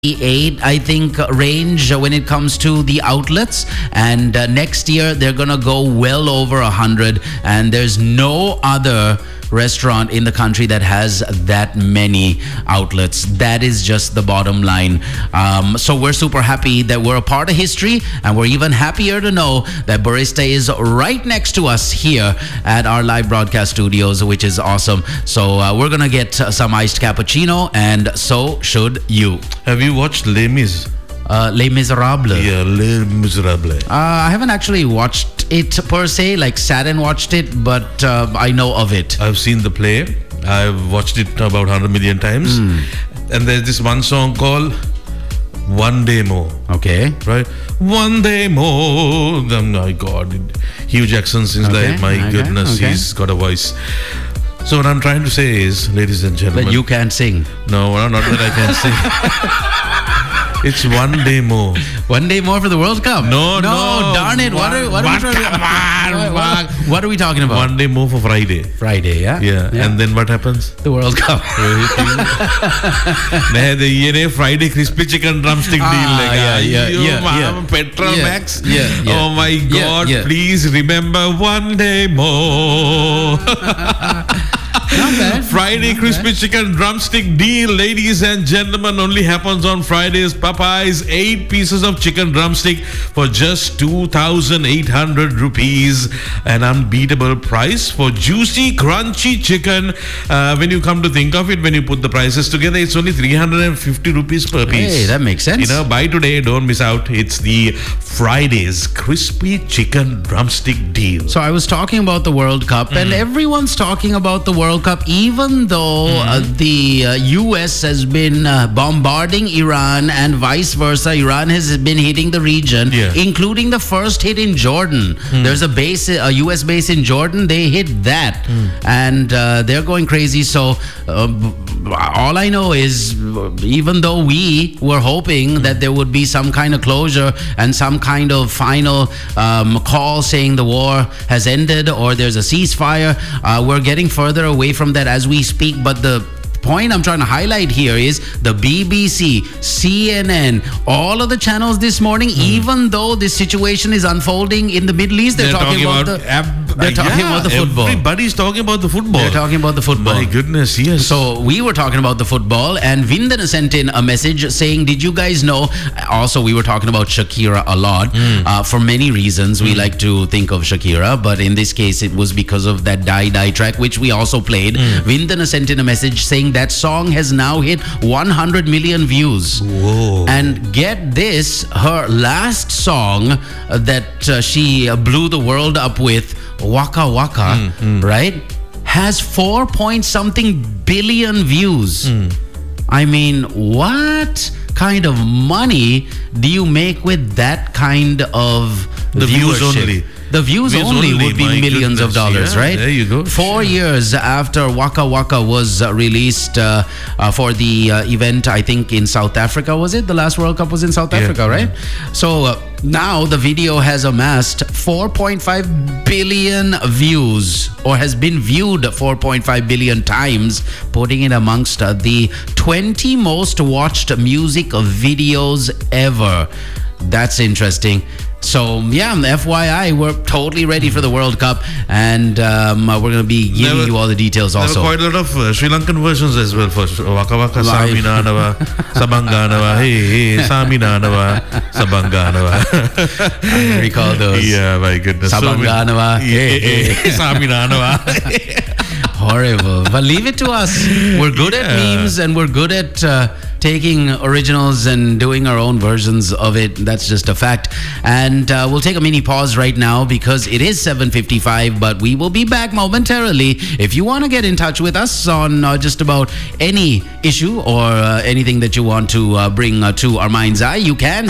98, I think, range when it comes to the outlets. And next year, they're going to go well over 100. And there's no other restaurant in the country that has that many outlets. That is just the bottom line. So we're super happy that we're a part of history, and we're even happier to know that Barista is right next to us here at our live broadcast studios, which is awesome. So we're gonna get some iced cappuccino, and so should you. Have you watched Les Mis? Les Miserables. Yeah, Les Miserables. I haven't actually watched it per se, like sat and watched it, but I know of it. I've seen the play. I've watched it about 100 million times. And there's this one song called One Day More. Okay. Right? One day more. Oh my God. Hugh Jackson sings like, my goodness, he's got a voice. So what I'm trying to say is, ladies and gentlemen. But you can't sing. No, not that I can sing. It's one day more. One day more for the World Cup? No. Darn it. What are we talking about? One day more for Friday. Friday, yeah? Yeah. And then what happens? The World Cup. ये Friday crispy chicken drumstick deal. Yeah. Petrol Max. Yeah. Oh my God. Please remember one day more. Not bad. Friday crispy chicken drumstick deal, ladies and gentlemen, only happens on Fridays. Popeyes, 8 pieces of chicken drumstick for just 2,800 rupees. An unbeatable price for juicy, crunchy chicken. When you come to think of it, when you put the prices together, it's only 350 rupees per piece. Hey, that makes sense. Buy today, don't miss out. It's the Fridays crispy chicken drumstick deal. So I was talking about the World Cup, and everyone's talking about the World Cup, even though the US has been bombarding Iran and vice versa. Iran has been hitting the region, including the first hit in Jordan. There's a US base in Jordan. They hit that, and they're going crazy. So all I know is, even though we were hoping that there would be some kind of closure and some kind of final call saying the war has ended or there's a ceasefire, we're getting further away from that as we speak. But the point I'm trying to highlight here is the BBC, CNN, all of the channels this morning, even though this situation is unfolding in the Middle East, they're talking about the football. Everybody's talking about the football. They're talking about the football. My goodness, yes. So we were talking about the football, and Vindana sent in a message saying, did you guys know? Also, we were talking about Shakira a lot. For many reasons, we like to think of Shakira, but in this case, it was because of that Die Die track, which we also played. Vindana sent in a message saying that song has now hit 100 million views. Whoa. And get this, her last song that she blew the world up with, Waka Waka, right, has 4 point something billion views. I mean, what kind of money do you make with that kind of the views viewership? only? The views only would be millions of dollars, right? There you go. 4 years after Waka Waka was released for the event, I think in South Africa, was it? The last World Cup was in South Africa, right? So now the video has amassed 4.5 billion views, or has been viewed 4.5 billion times, putting it amongst the 20 most watched music videos ever. That's interesting. So, yeah, FYI, we're totally ready for the World Cup, and we're going to be giving you all the details also. There were quite a lot of Sri Lankan versions as well for Waka Waka, Saminanawa, Sabanganawa, hey, Saminanawa, Sabanganawa. I recall those. Yeah, my goodness. Sabanganawa, hey, Saminanawa. Horrible. But leave it to us. We're good at memes, and we're good at taking originals and doing our own versions of it. That's just a fact. And we'll take a mini pause right now because it is 7:55, but we will be back momentarily. If you want to get in touch with us on just about any issue or anything that you want to bring to our mind's eye, you can.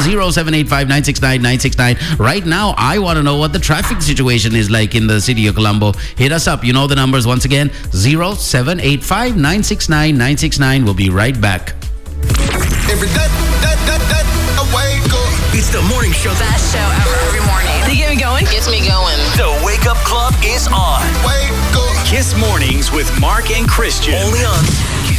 0785-969-969. Right now, I want to know what the traffic situation is like in the city of Colombo. Hit us up. You know the numbers once again. 0785-969-969. We'll be right back. Every day, I wake up. It's the morning show. Best show ever every morning. They get me going. Gets me going. The Wake Up Club is on. Wake up. Kiss Mornings with Mark and Christian. Only on